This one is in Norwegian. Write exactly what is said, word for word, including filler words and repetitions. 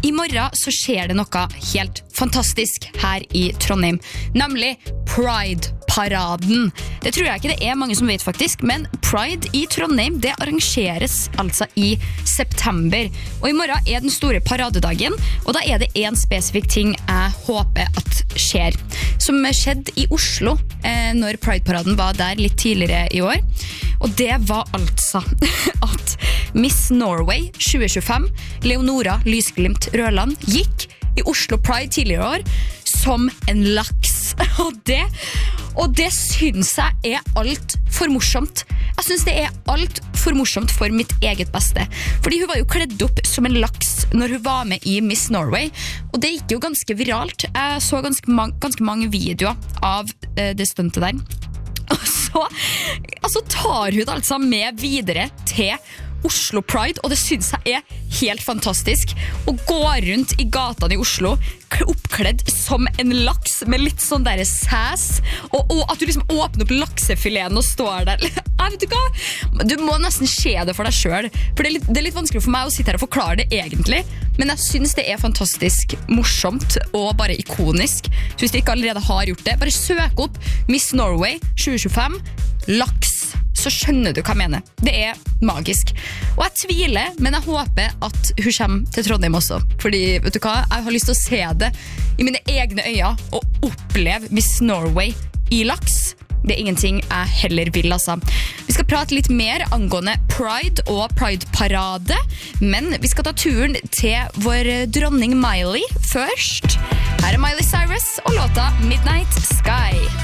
I morgen så skjer det noe helt fantastisk her i Trondheim, nemlig Pride-paraden. Det tror jeg ikke det er mange som vet faktisk, men Pride i Trondheim, det arrangeres altså i september. Og i morgen er den store paradedagen, og da er det en spesifikk ting jeg håper at skjer. Som skjedde i Oslo, eh, når Pride-paraden var der litt tidligere i år. Og det var altså at Miss Norway tjue tjuefem, Leonora Lysglimt Røland, gikk i Oslo Pride tidligere år som en laks. Og det, og det synes jeg er alt for morsomt. Jeg synes det er alt for morsomt for mitt eget beste. Fordi hun var jo kledd opp som en laks når hun var med i Miss Norway. Og det gikk jo ganske viralt. Jeg så ganske, man- ganske mange videoer av eh, det stuntet der. Og så altså tar hun det altså med videre til Oslo Pride, og det synes jeg er helt fantastisk. Å gå rundt i gatene i Oslo oppkledd som en laks med litt sånn der sæs, og, og at du liksom åpner opp laksefileten og står der. Jeg vet du hva? Du må nesten se det for deg selv, for det er, litt, det er litt vanskelig for meg å sitte her og forklare det egentlig, men jeg synes det er fantastisk morsomt og bare ikonisk. Så hvis du ikke allerede har gjort det, bare søk opp Miss Norway tjue tjuefem laks, så skjønner du hva jeg mener. Det er magisk. Og jeg tviler, men jeg håper at hun kommer til Trondheim også. Fordi, vet du hva? Jeg har lyst til å se det i mine egne øyne og oppleve Miss Norway i laks. Det er ingenting jeg heller vil, altså. Vi skal prate litt mer angående Pride og Pride-parade, men vi skal ta turen til vår dronning Miley først. Her er Miley Cyrus og låta Midnight Sky.